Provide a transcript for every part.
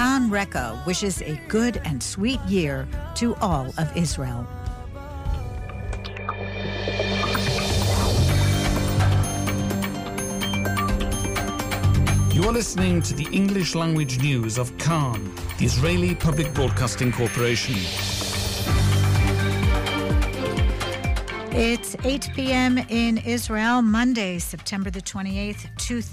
Khan Reka wishes a good and sweet year to all of Israel. You are listening to the English language news of Khan, the Israeli Public Broadcasting Corporation. It's 8 p.m. in Israel, Monday, September the 28th,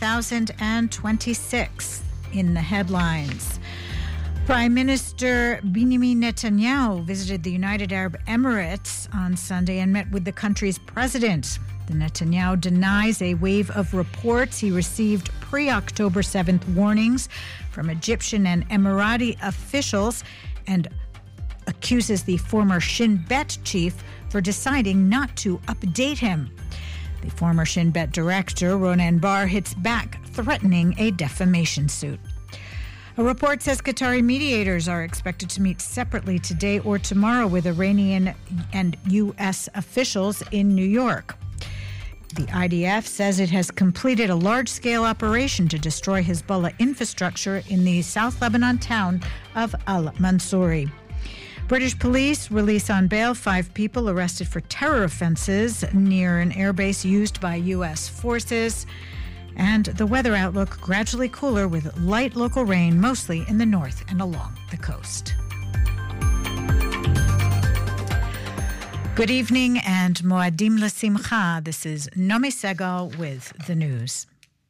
2026. In the headlines, Prime Minister Benjamin Netanyahu visited the United Arab Emirates on Sunday and met with the country's president. The Netanyahu denies a wave of reports he received pre-October 7th warnings from Egyptian and Emirati officials and accuses the former Shin Bet chief for deciding not to update him. The former Shin Bet director, Ronen Bar, hits back, threatening a defamation suit. A report says Qatari mediators are expected to meet separately today or tomorrow with Iranian and U.S. officials in New York. The IDF says it has completed a large-scale operation to destroy Hezbollah infrastructure in the South Lebanon town of Al-Mansouri. British police release on bail 5 people arrested for terror offenses near an airbase used by U.S. forces. And the weather outlook gradually cooler with light local rain, mostly in the north and along the coast. Good evening and Moadim L'Simcha. This is Nomi Segal with the news.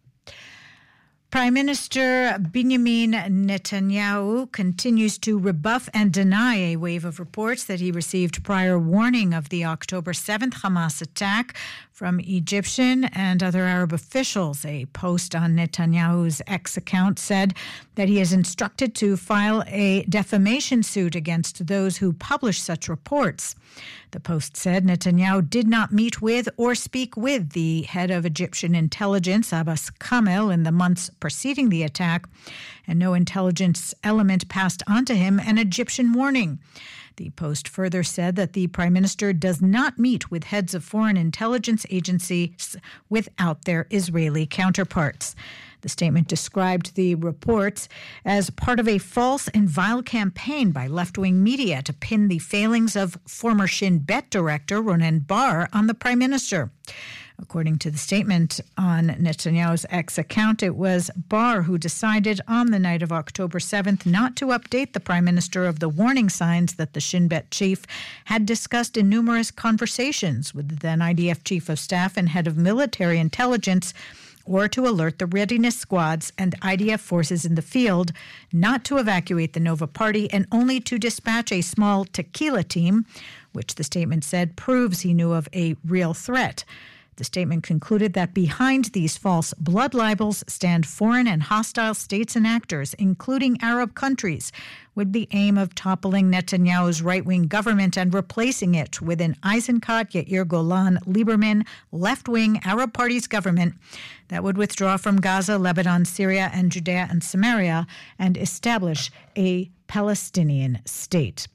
Prime Minister Benjamin Netanyahu continues to rebuff and deny a wave of reports that he received prior warning of the October 7th Hamas attack from Egyptian and other Arab officials. A post on Netanyahu's X account said that he is instructed to file a defamation suit against those who publish such reports. The post said Netanyahu did not meet with or speak with the head of Egyptian intelligence, Abbas Kamel, in the months preceding the attack, and no intelligence element passed on to him an Egyptian warning. The post further said that the Prime Minister does not meet with heads of foreign intelligence agencies without their Israeli counterparts. The statement described the reports as part of a false and vile campaign by left-wing media to pin the failings of former Shin Bet director Ronen Bar on the Prime Minister. According to the statement on Netanyahu's X account, it was Bar who decided on the night of October 7th not to update the Prime Minister of the warning signs that the Shin Bet chief had discussed in numerous conversations with the then IDF Chief of Staff and Head of Military Intelligence, or to alert the readiness squads and IDF forces in the field not to evacuate the Nova Party and only to dispatch a small tequila team, which the statement said proves he knew of a real threat. The statement concluded that behind these false blood libels stand foreign and hostile states and actors, including Arab countries, with the aim of toppling Netanyahu's right-wing government and replacing it with an Eisenkot, Yair Golan, Lieberman, left-wing Arab Party's government that would withdraw from Gaza, Lebanon, Syria, and Judea and Samaria and establish a Palestinian state.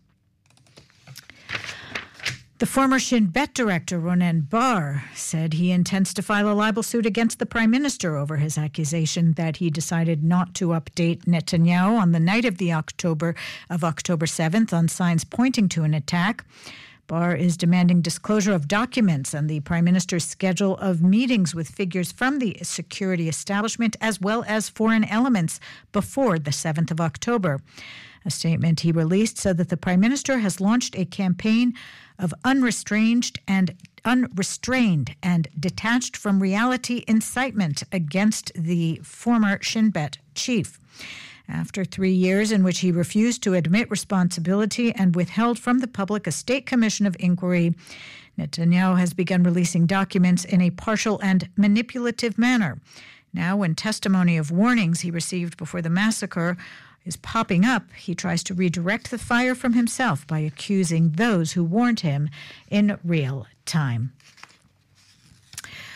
The former Shin Bet director, Ronen Bar, said he intends to file a libel suit against the Prime Minister over his accusation that he decided not to update Netanyahu on the night of October 7th on signs pointing to an attack. Bar is demanding disclosure of documents and the Prime Minister's schedule of meetings with figures from the security establishment as well as foreign elements before the 7th of October. A statement he released said that the Prime Minister has launched a campaign of unrestrained and detached from reality incitement against the former Shin Bet chief. After 3 years in which he refused to admit responsibility and withheld from the public a state commission of inquiry, Netanyahu has begun releasing documents in a partial and manipulative manner. Now, when testimony of warnings he received before the massacre is popping up, he tries to redirect the fire from himself by accusing those who warned him in real time.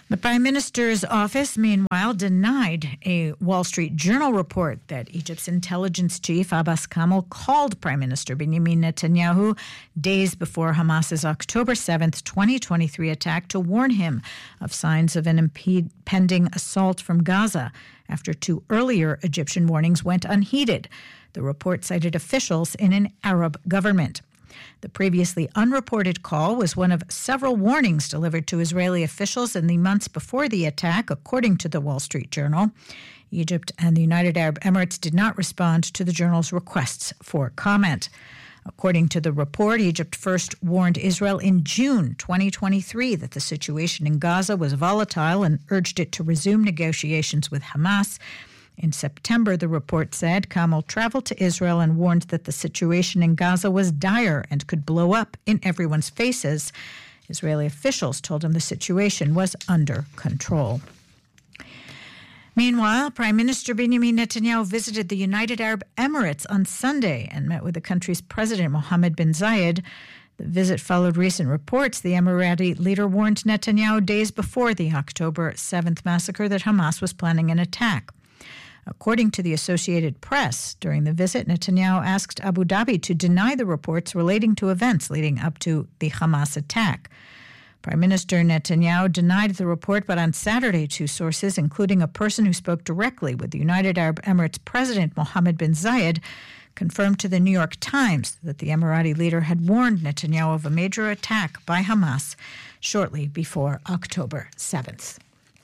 The Prime Minister's office, meanwhile, denied a Wall Street Journal report that Egypt's intelligence chief, Abbas Kamel, called Prime Minister Benjamin Netanyahu days before Hamas's October 7th, 2023 attack to warn him of signs of an impending assault from Gaza after two earlier Egyptian warnings went unheeded. The report cited officials in an Arab government. The previously unreported call was one of several warnings delivered to Israeli officials in the months before the attack, according to the Wall Street Journal. Egypt and the United Arab Emirates did not respond to the journal's requests for comment. According to the report, Egypt first warned Israel in June 2023 that the situation in Gaza was volatile and urged it to resume negotiations with Hamas. In September, the report said Kamel traveled to Israel and warned that the situation in Gaza was dire and could blow up in everyone's faces. Israeli officials told him the situation was under control. Meanwhile, Prime Minister Benjamin Netanyahu visited the United Arab Emirates on Sunday and met with the country's president, Mohammed bin Zayed. The visit followed recent reports the Emirati leader warned Netanyahu days before the October 7th massacre that Hamas was planning an attack. According to the Associated Press, during the visit, Netanyahu asked Abu Dhabi to deny the reports relating to events leading up to the Hamas attack. Prime Minister Netanyahu denied the report, but on Saturday, two sources, including a person who spoke directly with the United Arab Emirates President Mohammed bin Zayed, confirmed to the New York Times that the Emirati leader had warned Netanyahu of a major attack by Hamas shortly before October 7th.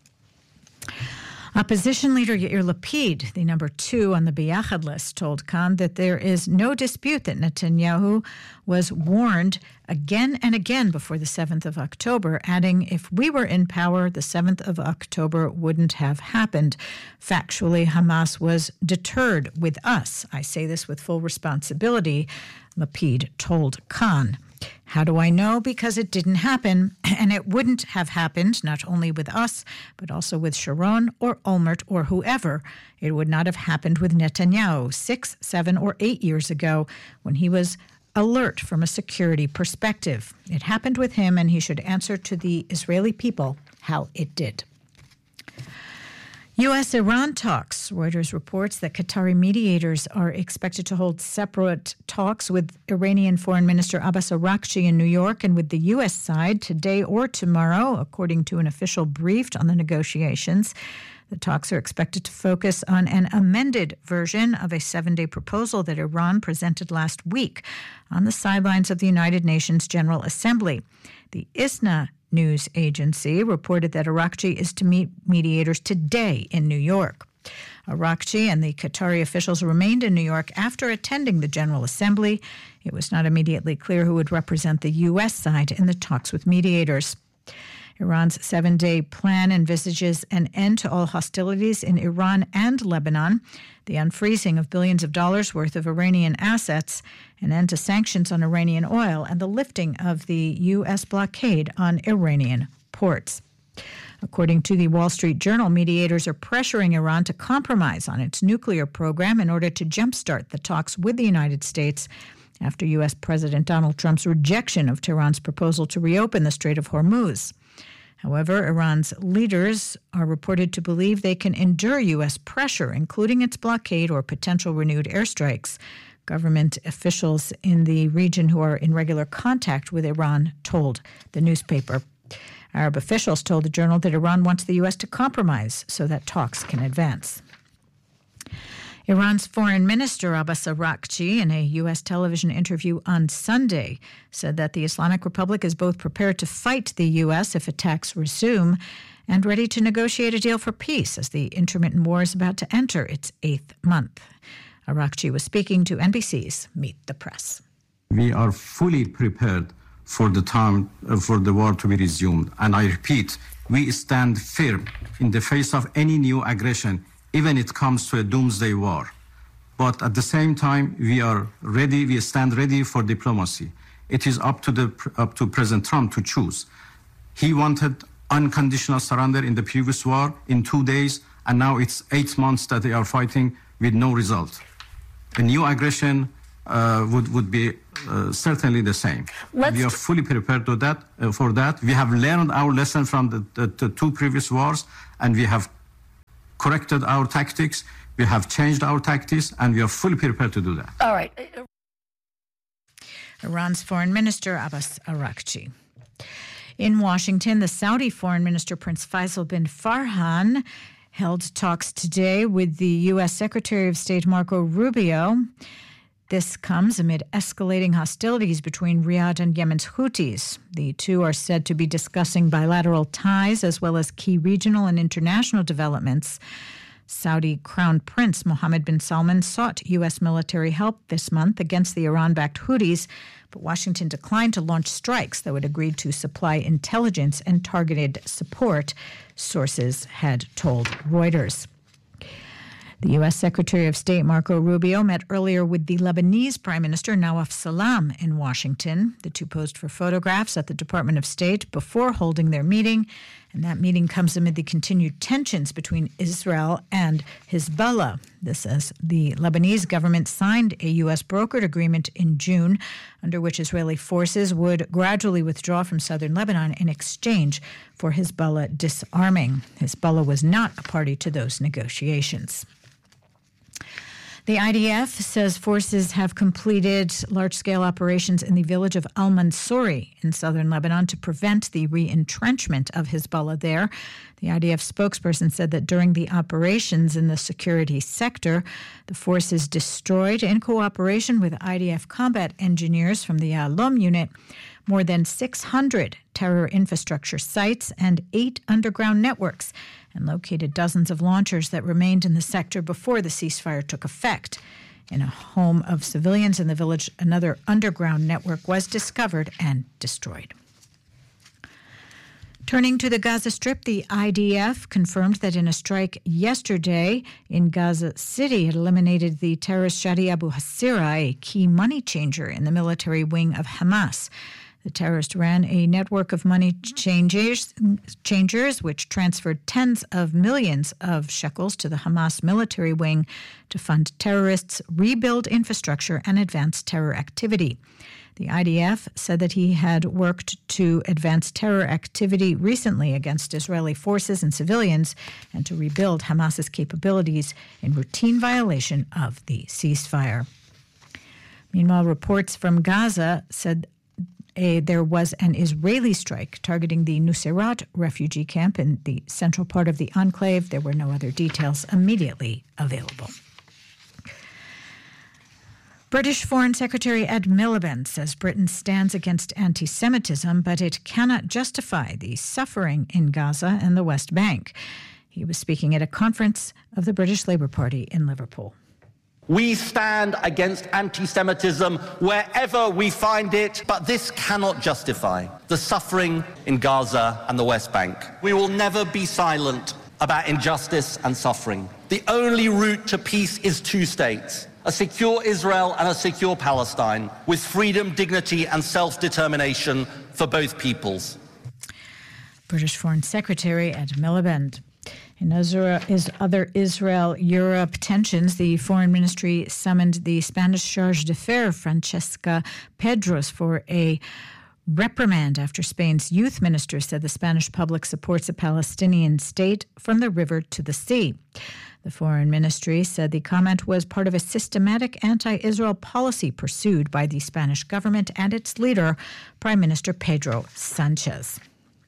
Opposition leader Yair Lapid, the number 2 on the Biyachad list, told Khan that there is no dispute that Netanyahu was warned again and again before the 7th of October, adding, if we were in power, the 7th of October wouldn't have happened. Factually, Hamas was deterred with us. I say this with full responsibility, Lapid told Khan. How do I know? Because it didn't happen, and it wouldn't have happened not only with us, but also with Sharon or Olmert or whoever. It would not have happened with Netanyahu 6, 7, or 8 years ago when he was alert from a security perspective. It happened with him, and he should answer to the Israeli people how it did. U.S.-Iran talks. Reuters reports that Qatari mediators are expected to hold separate talks with Iranian Foreign Minister Abbas Araghchi in New York and with the U.S. side today or tomorrow, according to an official briefed on the negotiations. The talks are expected to focus on an amended version of a 7-day proposal that Iran presented last week on the sidelines of the United Nations General Assembly. The ISNA news agency reported that Araghchi is to meet mediators today in New York. Araghchi and the Qatari officials remained in New York after attending the General Assembly. It was not immediately clear who would represent the U.S. side in the talks with mediators. Iran's 7-day plan envisages an end to all hostilities in Iran and Lebanon, the unfreezing of billions of dollars worth of Iranian assets, an end to sanctions on Iranian oil, and the lifting of the U.S. blockade on Iranian ports. According to the Wall Street Journal, mediators are pressuring Iran to compromise on its nuclear program in order to jumpstart the talks with the United States after U.S. President Donald Trump's rejection of Tehran's proposal to reopen the Strait of Hormuz. However, Iran's leaders are reported to believe they can endure U.S. pressure, including its blockade or potential renewed airstrikes. Government officials in the region who are in regular contact with Iran told the newspaper. Arab officials told the journal that Iran wants the U.S. to compromise so that talks can advance. Iran's foreign minister, Abbas Araghchi, in a U.S. television interview on Sunday, said that the Islamic Republic is both prepared to fight the U.S. if attacks resume and ready to negotiate a deal for peace as the intermittent war is about to enter its 8th month. Araghchi was speaking to NBC's Meet the Press. We are fully prepared for the time for the war to be resumed. And I repeat, we stand firm in the face of any new aggression, even if it comes to a doomsday war. But at the same time, we are ready, we stand ready for diplomacy. It is up to President Trump to choose. He wanted unconditional surrender in the previous war in 2 days, and now it's 8 months that they are fighting with no result. A new aggression would be certainly the same. We are fully prepared to that. For that, we have learned our lesson from the two previous wars, and we have corrected our tactics. We have changed our tactics, and we are fully prepared to do that. All right. Iran's Foreign Minister Abbas Araghchi. In Washington, the Saudi Foreign Minister Prince Faisal bin Farhan held talks today with the U.S. Secretary of State Marco Rubio. This comes amid escalating hostilities between Riyadh and Yemen's Houthis. The two are said to be discussing bilateral ties as well as key regional and international developments. Saudi Crown Prince Mohammed bin Salman sought U.S. military help this month against the Iran-backed Houthis, but Washington declined to launch strikes that would agree to supply intelligence and targeted support, sources had told Reuters. The U.S. Secretary of State Marco Rubio met earlier with the Lebanese Prime Minister Nawaf Salam in Washington. The two posed for photographs at the Department of State before holding their meeting, and that meeting comes amid the continued tensions between Israel and Hezbollah. This as the Lebanese government signed a U.S. brokered agreement in June, under which Israeli forces would gradually withdraw from southern Lebanon in exchange for Hezbollah disarming. Hezbollah was not a party to those negotiations. The IDF says forces have completed large-scale operations in the village of Al-Mansouri in southern Lebanon to prevent the re-entrenchment of Hezbollah there. The IDF spokesperson said that during the operations in the security sector, the forces destroyed, in cooperation with IDF combat engineers from the Yalom unit, more than 600 terror infrastructure sites and 8 underground networks, and located dozens of launchers that remained in the sector before the ceasefire took effect. In a home of civilians in the village, another underground network was discovered and destroyed. Turning to the Gaza Strip, the IDF confirmed that in a strike yesterday in Gaza City, it eliminated the terrorist Shadi Abu Hasira, a key money changer in the military wing of Hamas. The terrorist ran a network of money changers, which transferred tens of millions of shekels to the Hamas military wing to fund terrorists, rebuild infrastructure, and advance terror activity. The IDF said that he had worked to advance terror activity recently against Israeli forces and civilians and to rebuild Hamas's capabilities in routine violation of the ceasefire. Meanwhile, reports from Gaza said there was an Israeli strike targeting the Nuseirat refugee camp in the central part of the enclave. There were no other details immediately available. British Foreign Secretary Ed Miliband says Britain stands against anti-Semitism, but it cannot justify the suffering in Gaza and the West Bank. He was speaking at a conference of the British Labour Party in Liverpool. We stand against anti-Semitism wherever we find it, but this cannot justify the suffering in Gaza and the West Bank. We will never be silent about injustice and suffering. The only route to peace is 2 states, a secure Israel and a secure Palestine, with freedom, dignity and self-determination for both peoples. British Foreign Secretary Ed Miliband. In other Israel-Europe tensions, the Foreign Ministry summoned the Spanish charge d'affaires, Francesca Pedros, for a reprimand after Spain's youth minister said the Spanish public supports a Palestinian state from the river to the sea. The Foreign Ministry said the comment was part of a systematic anti-Israel policy pursued by the Spanish government and its leader, Prime Minister Pedro Sanchez.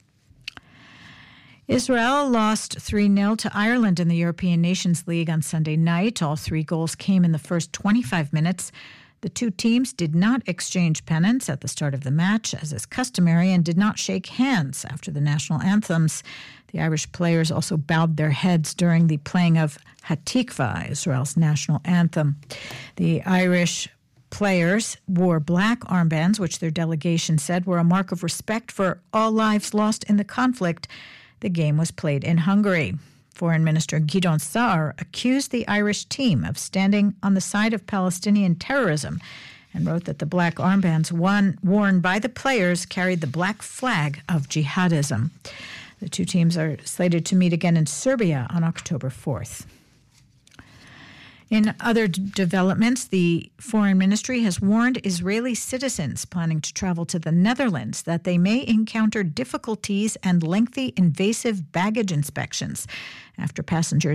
Israel lost 3-0 to Ireland in the European Nations League on Sunday night. All 3 goals came in the first 25 minutes. The two teams did not exchange pennants at the start of the match, as is customary, and did not shake hands after the national anthems. The Irish players also bowed their heads during the playing of Hatikva, Israel's national anthem. The Irish players wore black armbands, which their delegation said were a mark of respect for all lives lost in the conflict. The game was played in Hungary. Foreign Minister Gideon Sa'ar accused the Irish team of standing on the side of Palestinian terrorism and wrote that the black armbands worn by the players carried the black flag of jihadism. The two teams are slated to meet again in Serbia on October 4th. In other developments, the Foreign Ministry has warned Israeli citizens planning to travel to the Netherlands that they may encounter difficulties and lengthy invasive baggage inspections after passengers